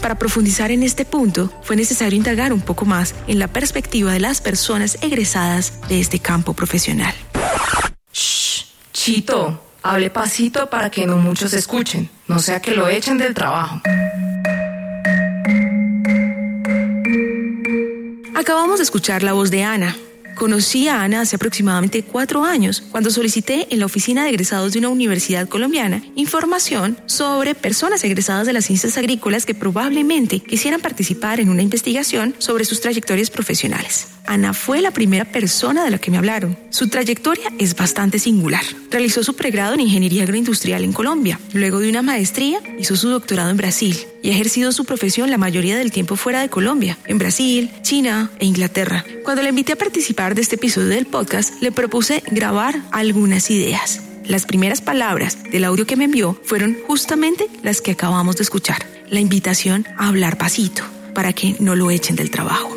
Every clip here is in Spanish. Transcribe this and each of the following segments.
Para profundizar en este punto, fue necesario indagar un poco más en la perspectiva de las personas egresadas de este campo profesional. Shh, Chito, hable pasito para que no muchos escuchen, no sea que lo echen del trabajo. Acabamos de escuchar la voz de Ana. Conocí a Ana hace aproximadamente 4 años, cuando solicité en la oficina de egresados de una universidad colombiana información sobre personas egresadas de las ciencias agrícolas que probablemente quisieran participar en una investigación sobre sus trayectorias profesionales. Ana fue la primera persona de la que me hablaron. Su trayectoria es bastante singular. Realizó su pregrado en Ingeniería Agroindustrial en Colombia. Luego de una maestría, hizo su doctorado en Brasil y ha ejercido su profesión la mayoría del tiempo fuera de Colombia, en Brasil, China e Inglaterra. Cuando la invité a participar de este episodio del podcast, le propuse grabar algunas ideas. Las primeras palabras del audio que me envió fueron justamente las que acabamos de escuchar. La invitación a hablar pasito, para que no lo echen del trabajo.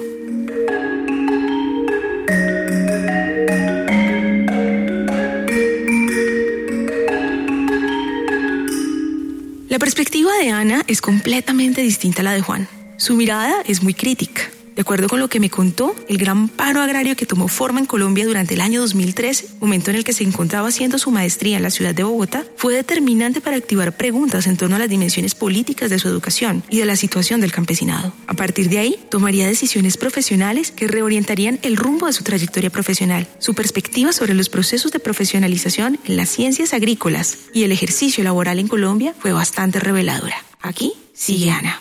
La perspectiva de Ana es completamente distinta a la de Juan. Su mirada es muy crítica. De acuerdo con lo que me contó, el gran paro agrario que tomó forma en Colombia durante el año 2013, momento en el que se encontraba haciendo su maestría en la ciudad de Bogotá, fue determinante para activar preguntas en torno a las dimensiones políticas de su educación y de la situación del campesinado. A partir de ahí, tomaría decisiones profesionales que reorientarían el rumbo de su trayectoria profesional. Su perspectiva sobre los procesos de profesionalización en las ciencias agrícolas y el ejercicio laboral en Colombia fue bastante reveladora. Aquí sigue Ana.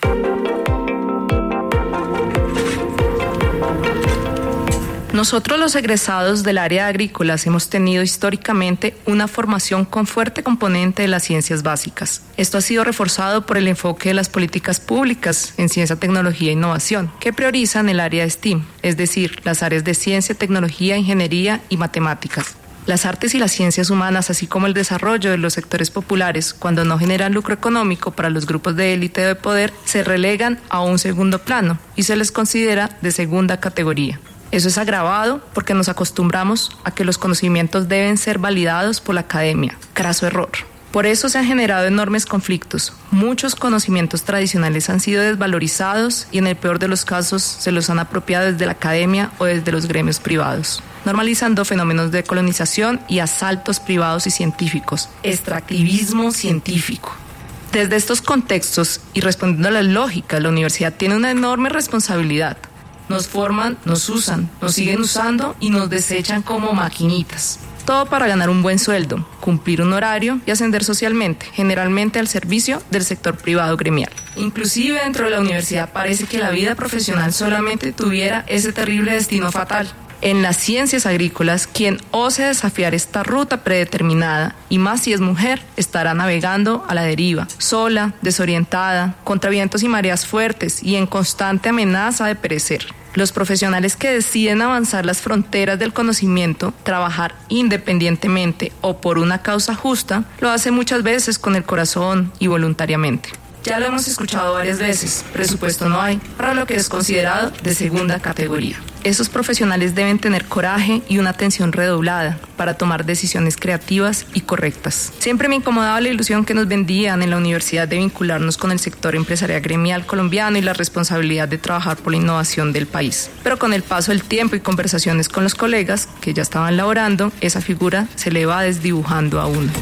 Nosotros los egresados del área de agrícolas hemos tenido históricamente una formación con fuerte componente de las ciencias básicas. Esto ha sido reforzado por el enfoque de las políticas públicas en ciencia, tecnología e innovación, que priorizan el área de STEAM, es decir, las áreas de ciencia, tecnología, ingeniería y matemáticas. Las artes y las ciencias humanas, así como el desarrollo de los sectores populares, cuando no generan lucro económico para los grupos de élite o de poder, se relegan a un segundo plano y se les considera de segunda categoría. Eso es agravado porque nos acostumbramos a que los conocimientos deben ser validados por la academia. Craso error. Por eso se han generado enormes conflictos. Muchos conocimientos tradicionales han sido desvalorizados y en el peor de los casos se los han apropiado desde la academia o desde los gremios privados, normalizando fenómenos de colonización y asaltos privados y científicos. Extractivismo científico. Desde estos contextos y respondiendo a la lógica, la universidad tiene una enorme responsabilidad. Nos forman, nos usan, nos siguen usando y nos desechan como maquinitas. Todo para ganar un buen sueldo, cumplir un horario y ascender socialmente, generalmente al servicio del sector privado gremial. Inclusive dentro de la universidad parece que la vida profesional solamente tuviera ese terrible destino fatal. En las ciencias agrícolas, quien ose desafiar esta ruta predeterminada, y más si es mujer, estará navegando a la deriva, sola, desorientada, contra vientos y mareas fuertes y en constante amenaza de perecer. Los profesionales que deciden avanzar las fronteras del conocimiento, trabajar independientemente o por una causa justa, lo hacen muchas veces con el corazón y voluntariamente. Ya lo hemos escuchado varias veces, presupuesto no hay para lo que es considerado de segunda categoría. Esos profesionales deben tener coraje y una atención redoblada para tomar decisiones creativas y correctas. Siempre me incomodaba la ilusión que nos vendían en la universidad de vincularnos con el sector empresarial gremial colombiano y la responsabilidad de trabajar por la innovación del país. Pero con el paso del tiempo y conversaciones con los colegas que ya estaban laborando, esa figura se le va desdibujando a uno.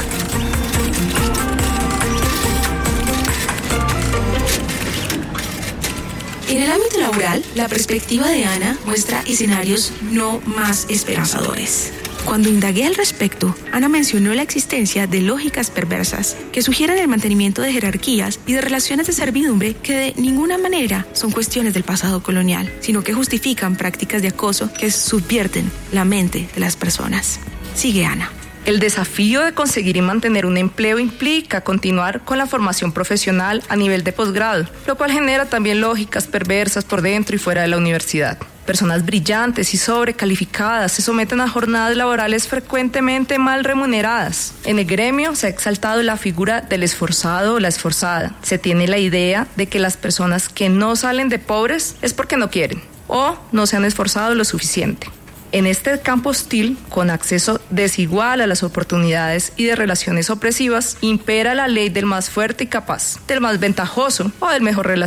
En el ámbito laboral, la perspectiva de Ana muestra escenarios no más esperanzadores. Cuando indagué al respecto, Ana mencionó la existencia de lógicas perversas que sugieren el mantenimiento de jerarquías y de relaciones de servidumbre que de ninguna manera son cuestiones del pasado colonial, sino que justifican prácticas de acoso que subvierten la mente de las personas. Sigue Ana. El desafío de conseguir y mantener un empleo implica continuar con la formación profesional a nivel de posgrado, lo cual genera también lógicas perversas por dentro y fuera de la universidad. Personas brillantes y sobrecalificadas se someten a jornadas laborales frecuentemente mal remuneradas. En el gremio se ha exaltado la figura del esforzado o la esforzada. Se tiene la idea de que las personas que no salen de pobres es porque no quieren o no se han esforzado lo suficiente. En este campo hostil, con acceso desigual a las oportunidades y de relaciones opresivas, impera la ley del más fuerte y capaz, del más ventajoso o del mejor relacionado.